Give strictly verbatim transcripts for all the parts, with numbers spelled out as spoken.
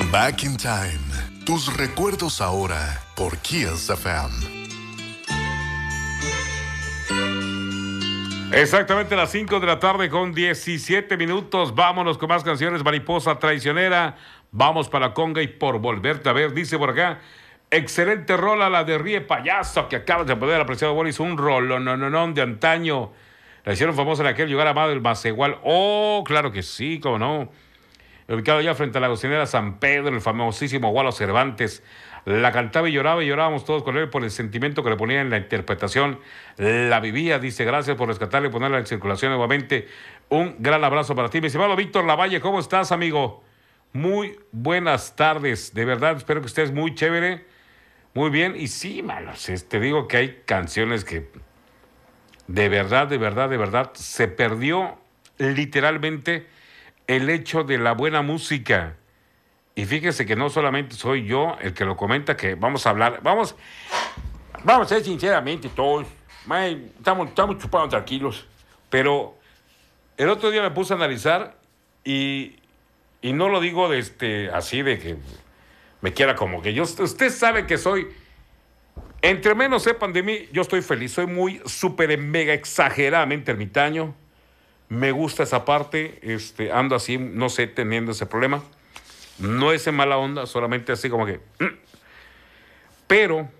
Back in Time. Tus recuerdos ahora por Kiss F M. Exactamente las cinco de la tarde con diecisiete minutos. Vámonos con más canciones. Mariposa Traicionera. Vamos para Conga y Por Volverte a Ver. Dice por acá, excelente rola la de Ríe Payaso que acabas de poner, apreciado Boris. Un rolo, no, no, no, de antaño. La hicieron famosa en aquel lugar amado el Macehual. Oh, claro que sí, cómo no. Ubicado ya frente a la cocinera San Pedro, el famosísimo Gualo Cervantes. La cantaba y lloraba y llorábamos todos con él por el sentimiento que le ponía en la interpretación. La vivía, dice, gracias por rescatarla y ponerla en circulación nuevamente. Un gran abrazo para ti, mi estimado Víctor Lavalle. ¿Cómo estás, amigo? Muy buenas tardes. De verdad, espero que estés muy chévere. Muy bien. Y sí, manos, te digo que hay canciones que de verdad, de verdad, de verdad, se perdió literalmente el hecho de la buena música. Y fíjese que no solamente soy yo el que lo comenta, que vamos a hablar, vamos, vamos a ser sinceramente todos, man, estamos, estamos chupando tranquilos, pero el otro día me puse a analizar y, y no lo digo de este, así de que me quiera como que yo, usted sabe que soy, entre menos sepan de mí, yo estoy feliz, soy muy súper mega exageradamente ermitaño, me gusta esa parte, este, ando así, no sé, teniendo ese problema. No es en mala onda, solamente así como que... Pero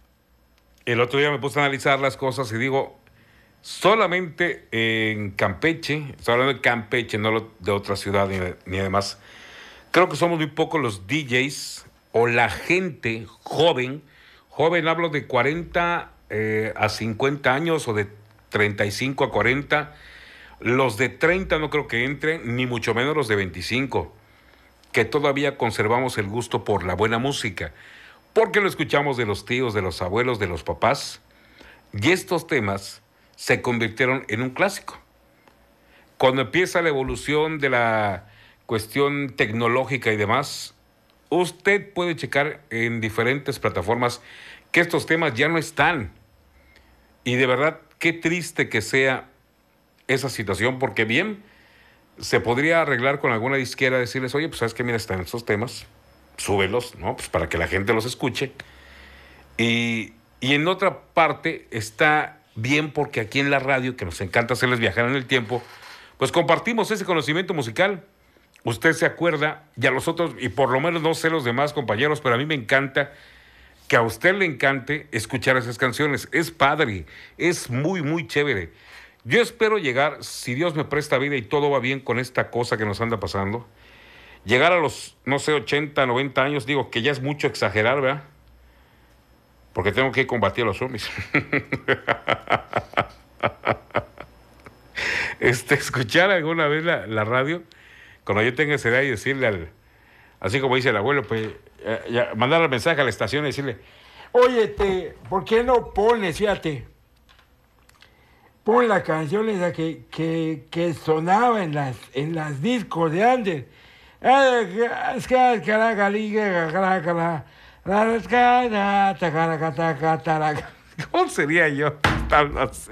el otro día me puse a analizar las cosas y digo, solamente en Campeche, estoy hablando de Campeche, no de otra ciudad ni, ni demás, creo que somos muy pocos los D Js o la gente joven, joven hablo de cuarenta eh, a cincuenta años o de treinta y cinco a cuarenta, los de treinta no creo que entren, ni mucho menos los de veinticinco, que todavía conservamos el gusto por la buena música, porque lo escuchamos de los tíos, de los abuelos, de los papás, y estos temas se convirtieron en un clásico. Cuando empieza la evolución de la cuestión tecnológica y demás, usted puede checar en diferentes plataformas que estos temas ya no están. Y de verdad, qué triste que sea esa situación, porque bien se podría arreglar con alguna disquera, decirles, oye, pues sabes que mira, están estos temas, súbelos, ¿no? Pues para que la gente los escuche. Y, y en otra parte está bien porque aquí en la radio, que nos encanta hacerles viajar en el tiempo, pues compartimos ese conocimiento musical. Usted se acuerda, y a los otros, y por lo menos no sé los demás compañeros, pero a mí me encanta que a usted le encante escuchar esas canciones. Es padre, es muy, muy chévere. Yo espero llegar, si Dios me presta vida y todo va bien con esta cosa que nos anda pasando, llegar a los, no sé, ochenta, noventa años, digo que ya es mucho exagerar, ¿verdad? Porque tengo que combatir a los zombies. Este, escuchar alguna vez la, la radio, cuando yo tenga esa edad y decirle al, así como dice el abuelo, pues, eh, ya, mandar el mensaje a la estación y decirle, oye, te, ¿por qué no pones, fíjate? Pon la canción esa que, que, que sonaba en las, en las discos de antes. ¿Cómo sería yo? Así.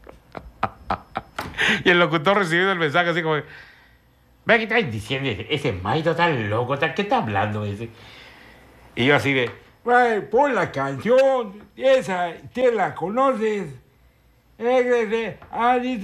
Y el locutor recibiendo el mensaje así como, ve, ¿qué estás diciendo? Ese maito tan loco, ¿qué está hablando ese? Y yo así de, pon la canción, esa, ¿te la conoces? Ay,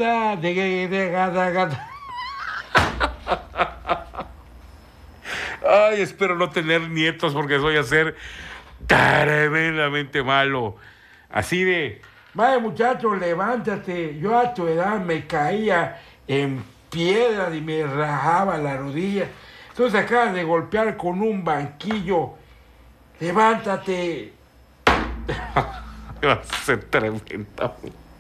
espero no tener nietos porque voy a ser tremendamente malo. Así de, vaya muchacho, levántate. Yo a tu edad me caía en piedras y me rajaba la rodilla. Entonces acabas de golpear con un banquillo. Levántate. Va a ser tremenda.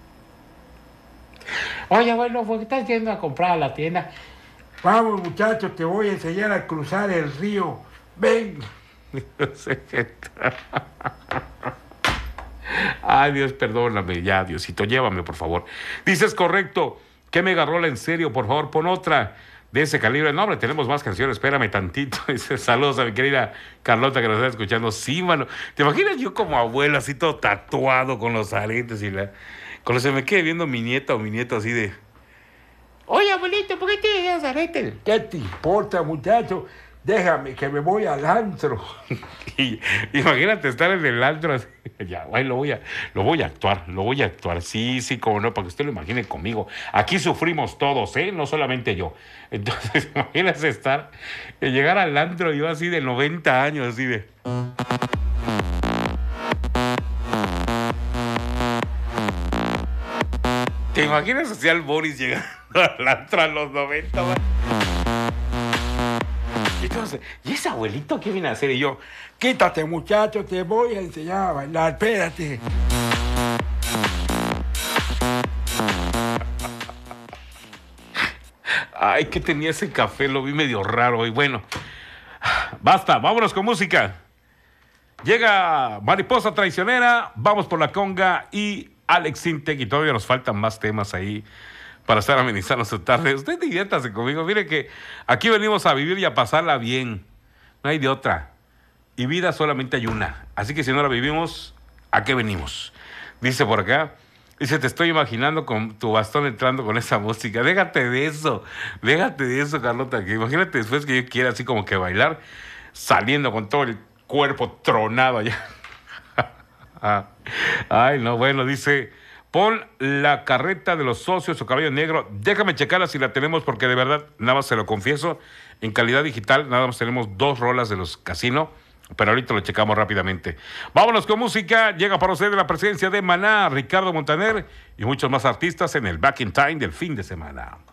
Oye, bueno, ¿por qué estás yendo a comprar a la tienda? Vamos, muchachos, te voy a enseñar a cruzar el río. Ven. Ay, Dios, perdóname, ya, Diosito, llévame, por favor. Dices correcto. ¿Qué mega rola en serio? Por favor, pon otra de ese calibre. No, hombre, tenemos más canciones, espérame tantito. Dice, saludos a mi querida Carlota que nos está escuchando. Sí, mano. ¿Te imaginas yo como abuelo, así todo tatuado con los aretes y la... Cuando se me quede viendo mi nieta o mi nieto así de... Oye, abuelito, ¿por qué tienes esos aretes? ¿Qué te importa, muchacho? déjame que me voy al antro. Y, imagínate estar en el antro así, ya, güey, lo voy a, lo voy a actuar, lo voy a actuar, sí, sí, como no, para que usted lo imagine conmigo. Aquí sufrimos todos, ¿eh? No solamente yo. Entonces, imagínate estar, eh, llegar al antro, yo así de noventa años, así de... ¿Te imaginas así al Boris llegando al antro a los noventa, man? Y entonces, ¿y ese abuelito qué viene a hacer? Y yo, Quítate, muchacho, te voy a enseñar a bailar, espérate. ay, ¿qué tenía ese café? Lo vi medio raro. Y bueno, basta, vámonos con música. Llega Mariposa Traicionera, vamos por la conga y Alex Sintek, y todavía nos faltan más temas ahí para estar amenizando su tarde. Usted diviértase conmigo, mire que aquí venimos a vivir y a pasarla bien, no hay de otra. Y vida solamente hay una, así que si no la vivimos, ¿a qué venimos? Dice por acá, dice, te estoy imaginando con tu bastón entrando con esa música. Déjate de eso, déjate de eso, Carlota, que imagínate después que yo quiera así como que bailar, saliendo con todo el cuerpo tronado allá. Ay, no, bueno, dice, pon la carreta de los socios o caballo negro, déjame checarla si la tenemos, porque de verdad, nada más se lo confieso, en calidad digital, nada más tenemos dos rolas de los Casino, pero ahorita lo checamos rápidamente. Vámonos con música, llega para ustedes la presencia de Maná, Ricardo Montaner y muchos más artistas en el Back in Time del fin de semana.